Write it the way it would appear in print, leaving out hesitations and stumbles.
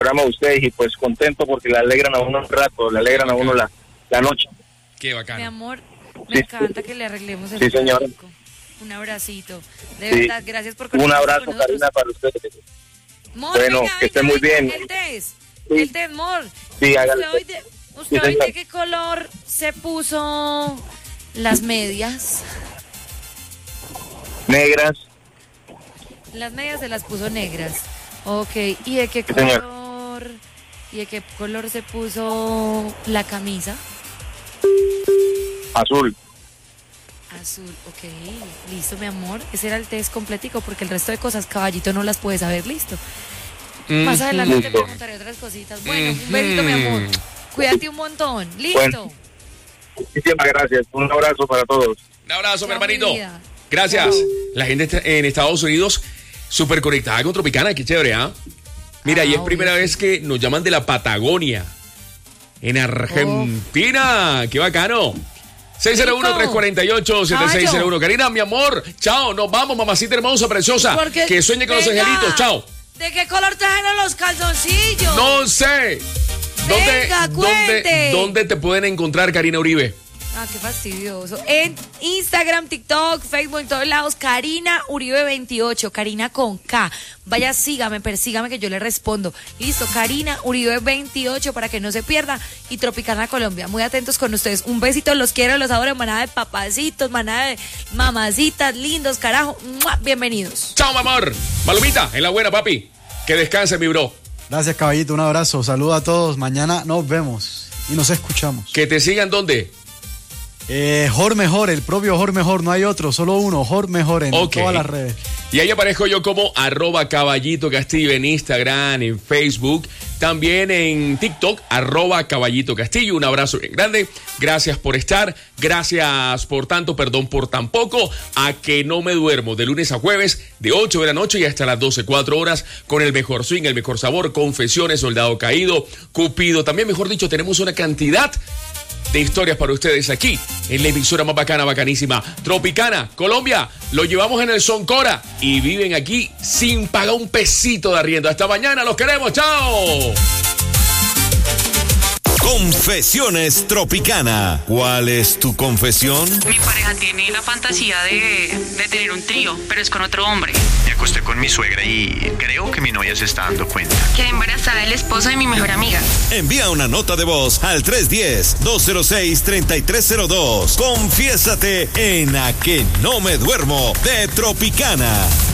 programa de ustedes y pues contento porque le alegran a uno un rato, le alegran a uno la noche. Qué bacano. Mi amor, me encanta que le arreglemos el Sí, señor. tráfico. Un abracito. De verdad, gracias por Un conectarse abrazo, con nosotros. Karina, para ustedes. Mor, Bueno, venga, que esté muy bien. El test, Sí. el test, Mor. Sí, hágale. ¿Usted Sí, hoy señor. de qué color se puso las medias? Negras. Las medias se las puso negras. Ok, ¿y de qué Sí, señor. color? ¿Y de qué color se puso la camisa? Azul. Azul, ok. Listo, mi amor. Ese era el test completico porque el resto de cosas, caballito, no las puede saber. Listo. Más adelante te Listo. preguntaré otras cositas. Bueno, un besito, mi amor. Cuídate un montón. Listo. Bueno. Muchísimas gracias. Un abrazo para todos. Un abrazo, mi Chao, mi hermanito. vida. Gracias. Chao. La gente está en Estados Unidos súper conectada con Tropicana, qué chévere, ¿ah? Mira, y es obvio, primera sí. vez que nos llaman de la Patagonia, en Argentina. ¡Qué bacano! 601-348-7601. Karina, mi amor, chao, nos vamos, mamacita hermosa, preciosa. Porque- Que sueñe con los venga. angelitos, chao. ¿De qué color trajeron los calzoncillos? No sé. Venga, cuente. ¿Dónde te pueden encontrar, Karina Uribe? Ah, qué fastidioso. En Instagram, TikTok, Facebook, en todos lados, Karina Uribe 28, Karina con K. Vaya, sígame, persígame que yo le respondo. Listo, Karina Uribe 28 para que no se pierda. Y Tropicana Colombia, muy atentos con ustedes. Un besito, los quiero, los adoro, manada de papacitos, manada de mamacitas, lindos, carajo. ¡Mua! Bienvenidos. Chao, mi amor. Malumita, en la buena, papi. Que descanse, mi bro. Gracias, caballito, un abrazo, saludos a todos, mañana nos vemos y nos escuchamos. Que te sigan, ¿dónde? Jor Mejor, el propio Jor Mejor, no hay otro, solo uno, Jor Mejor en Ok. todas las redes. Y ahí aparezco yo como @Caballito Castillo en Instagram, en Facebook, también en TikTok, @Caballito Castillo. Un abrazo bien grande. Gracias por estar. Gracias por tanto, perdón por tan poco. A que no me duermo de lunes a jueves, de 8 de la noche y hasta las 12, 4 horas, con el mejor swing, el mejor sabor, Confesiones, Soldado Caído, Cupido. También, mejor dicho, tenemos una cantidad de historias para ustedes aquí en la emisora más bacana, bacanísima, Tropicana, Colombia. Lo llevamos en el Soncora y viven aquí sin pagar un pesito de arriendo. Hasta mañana, los queremos, chao. Confesiones Tropicana. ¿Cuál es tu confesión? Mi pareja tiene la fantasía de tener un trío, pero es con otro hombre. Me acosté con mi suegra y creo que mi novia se está dando cuenta. Quedé embarazada del esposo de mi mejor amiga. Envía una nota de voz al 310-206-3302. Confiésate en A que no me duermo de Tropicana.